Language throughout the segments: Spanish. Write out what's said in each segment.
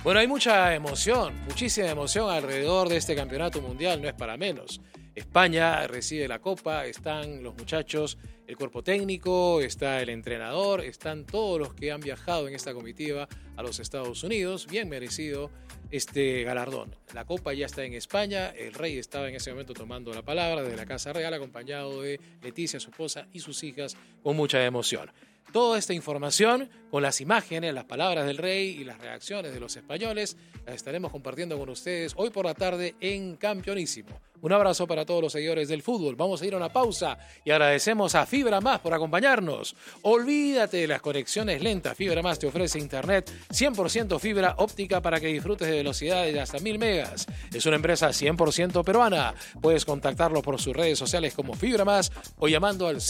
Bueno, hay mucha emoción, muchísima emoción alrededor de este campeonato mundial, no es para menos. España recibe la copa, están los muchachos, el cuerpo técnico, está el entrenador, están todos los que han viajado en esta comitiva a los Estados Unidos, bien merecido este galardón. La copa ya está en España, el rey estaba en ese momento tomando la palabra desde la Casa Real, acompañado de Leticia, su esposa, y sus hijas, con mucha emoción. Toda esta información, con las imágenes, las palabras del rey y las reacciones de los españoles, las estaremos compartiendo con ustedes hoy por la tarde en Campeonísimo. Un abrazo para todos los seguidores del fútbol. Vamos a ir a una pausa y agradecemos a Fibra Más por acompañarnos. Olvídate de las conexiones lentas. Fibra Más te ofrece internet 100% fibra óptica para que disfrutes de velocidades de hasta 1000 megas. Es una empresa 100% peruana. Puedes contactarlo por sus redes sociales como Fibra Más o llamando al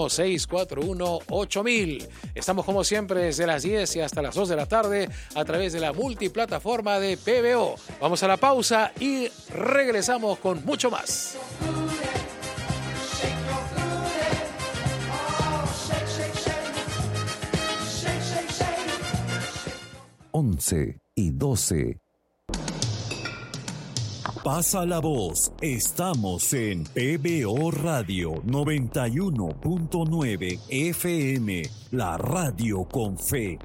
016418000. Estamos como siempre desde las 10 y hasta las 2 de la tarde a través de la multiplataforma de PBO. Vamos a la pausa y regresamos con mucho más. 11:12. Pasa la voz. Estamos en PBO Radio 91.9 FM, la radio con fe.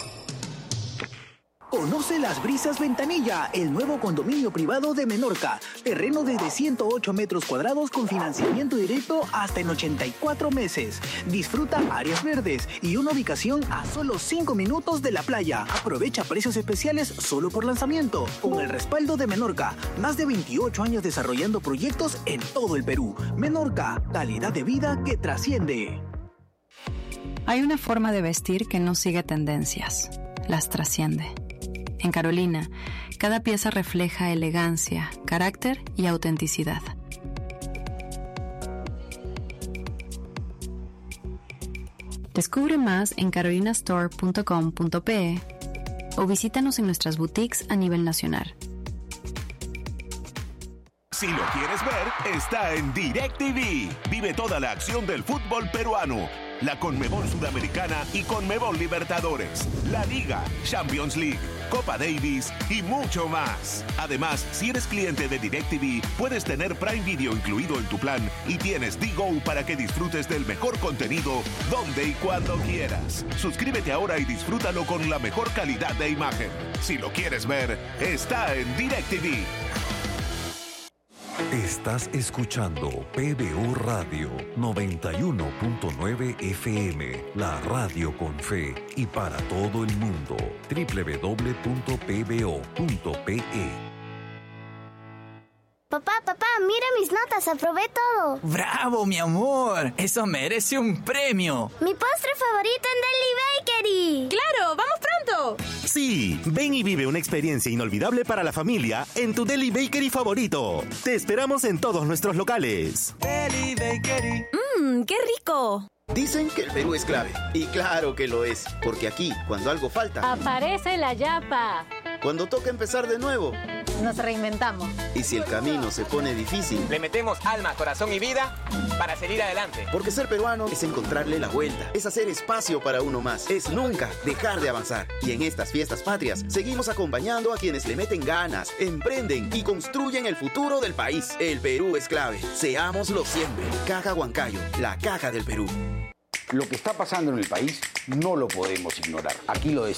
Conoce Las Brisas Ventanilla, el nuevo condominio privado de Menorca. Terreno desde 108 metros cuadrados con financiamiento directo hasta en 84 meses. Disfruta áreas verdes y una ubicación a solo 5 minutos de la playa. Aprovecha precios especiales solo por lanzamiento. Con el respaldo de Menorca, más de 28 años desarrollando proyectos en todo el Perú. Menorca, calidad de vida que trasciende. Hay una forma de vestir que no sigue tendencias, las trasciende. En Carolina, cada pieza refleja elegancia, carácter y autenticidad. Descubre más en carolinastore.com.pe o visítanos en nuestras boutiques a nivel nacional. Si lo quieres ver, está en DirecTV. Vive toda la acción del fútbol peruano. La Conmebol Sudamericana y Conmebol Libertadores, la Liga, Champions League, Copa Davis y mucho más. Además, si eres cliente de DirecTV, puedes tener Prime Video incluido en tu plan y tienes DGO para que disfrutes del mejor contenido donde y cuando quieras. Suscríbete ahora y disfrútalo con la mejor calidad de imagen. Si lo quieres ver, está en DirecTV. Estás escuchando PBO Radio 91.9 FM, la radio con fe y para todo el mundo. www.pbo.pe. Papá, mira mis notas, aprobé todo. ¡Bravo, mi amor! ¡Eso merece un premio! ¡Mi postre favorito en Deli Bakery! ¡Claro! ¡Vamos pronto! Sí, ven y vive una experiencia inolvidable para la familia en tu Deli Bakery favorito. Te esperamos en todos nuestros locales. Deli Bakery. ¡Qué rico! Dicen que el Perú es clave. Y claro que lo es, porque aquí, cuando algo falta, aparece la yapa. Cuando toca empezar de nuevo, nos reinventamos. Y si el camino se pone difícil, le metemos alma, corazón y vida para seguir adelante. Porque ser peruano es encontrarle la vuelta, es hacer espacio para uno más, es nunca dejar de avanzar. Y en estas fiestas patrias, seguimos acompañando a quienes le meten ganas, emprenden y construyen el futuro del país. El Perú es clave. Seámoslo siempre. Caja Huancayo, la caja del Perú. Lo que está pasando en el país no lo podemos ignorar. Aquí lo decimos.